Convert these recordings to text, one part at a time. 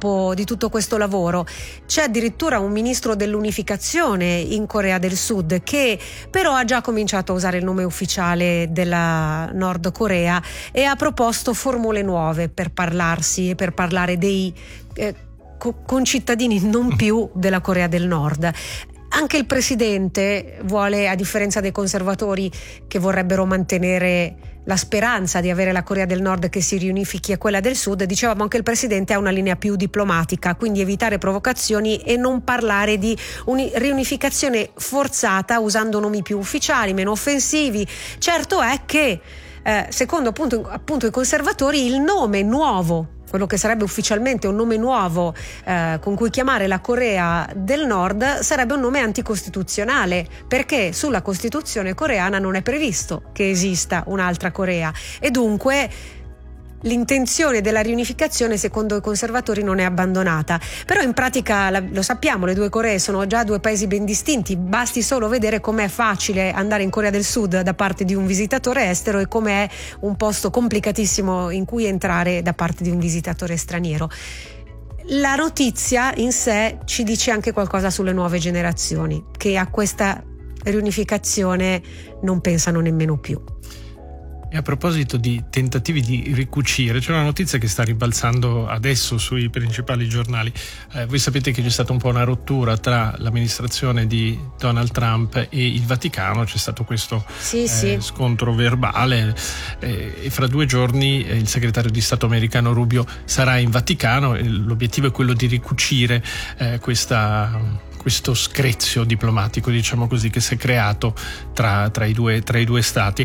dopo di tutto questo lavoro. C'è addirittura un ministro dell'unificazione in Corea del Sud che però ha già cominciato a usare il nome ufficiale della Nord Corea e ha proposto formule nuove per parlarsi e per parlare dei concittadini non più della Corea del Nord. Anche il presidente vuole, a differenza dei conservatori che vorrebbero mantenere la speranza di avere la Corea del Nord che si riunifichi a quella del Sud, dicevamo anche il presidente ha una linea più diplomatica, quindi evitare provocazioni e non parlare di riunificazione forzata usando nomi più ufficiali, meno offensivi. Certo è che secondo appunto i conservatori il nome nuovo, quello che sarebbe ufficialmente un nome nuovo con cui chiamare la Corea del Nord, sarebbe un nome anticostituzionale, perché sulla Costituzione coreana non è previsto che esista un'altra Corea e dunque l'intenzione della riunificazione secondo i conservatori non è abbandonata. Però in pratica lo sappiamo, le due Coree sono già due paesi ben distinti, basti solo vedere com'è facile andare in Corea del Sud da parte di un visitatore estero e com'è un posto complicatissimo in cui entrare da parte di un visitatore straniero. La notizia in sé ci dice anche qualcosa sulle nuove generazioni, che a questa riunificazione non pensano nemmeno più. E a proposito di tentativi di ricucire, c'è una notizia che sta ribalzando adesso sui principali giornali. Voi sapete che c'è stata un po' una rottura tra l'amministrazione di Donald Trump e il Vaticano, c'è stato questo scontro verbale e fra 2 giorni il segretario di Stato americano Rubio sarà in Vaticano e l'obiettivo è quello di ricucire questo screzio diplomatico, diciamo così, che si è creato tra i due stati.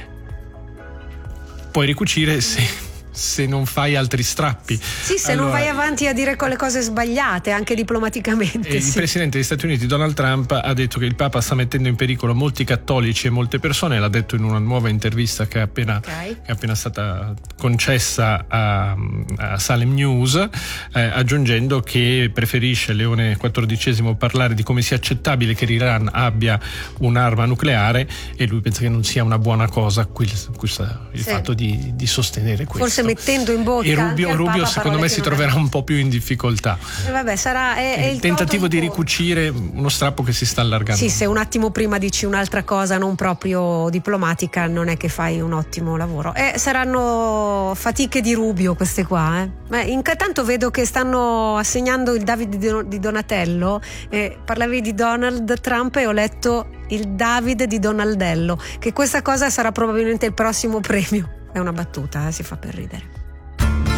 Puoi ricucire se non fai altri strappi. Sì, se non vai avanti a dire le cose sbagliate, anche diplomaticamente. Il presidente degli Stati Uniti, Donald Trump, ha detto che il Papa sta mettendo in pericolo molti cattolici e molte persone, l'ha detto in una nuova intervista che è appena stata concessa a Salem News, aggiungendo che preferisce Leone XIV parlare di come sia accettabile che l'Iran abbia un'arma nucleare e lui pensa che non sia una buona cosa il fatto di sostenere questo. Forse mettendo in bocca e Rubio secondo me si troverà un po' più in difficoltà. Vabbè, sarà il tentativo di ricucire uno strappo che si sta allargando. Sì, se un attimo prima dici un'altra cosa non proprio diplomatica non è che fai un ottimo lavoro. Saranno fatiche di Rubio queste qua. Intanto vedo che stanno assegnando il David di Donatello. Parlavi di Donald Trump e ho letto il David di Donaldello, che questa cosa sarà probabilmente il prossimo premio. È una battuta, si fa per ridere.